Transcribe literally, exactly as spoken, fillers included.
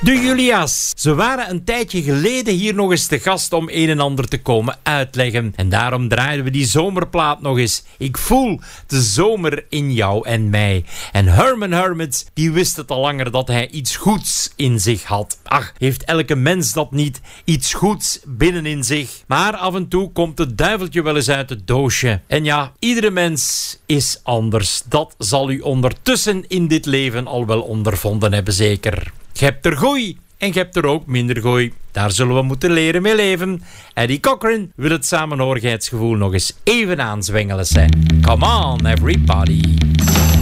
De Julia's. Ze waren een tijdje geleden hier nog eens te gast om een en ander te komen uitleggen. En daarom draaiden we die zomerplaat nog eens. Ik voel de zomer in jou en mij. En Herman Hermits, die wist het al langer dat hij iets goeds in zich had. Ach, heeft elke mens dat niet? Iets goeds binnenin zich. Maar af en toe komt het duiveltje wel eens uit het doosje. En ja, iedere mens is anders. Dat zal u ondertussen in dit leven al wel ondervonden hebben, zeker. Je hebt er gooi en je hebt er ook minder gooi. Daar zullen we moeten leren mee leven. Eddie Cochran wil het samenhorigheidsgevoel nog eens even aanzwengelen. Come on, everybody.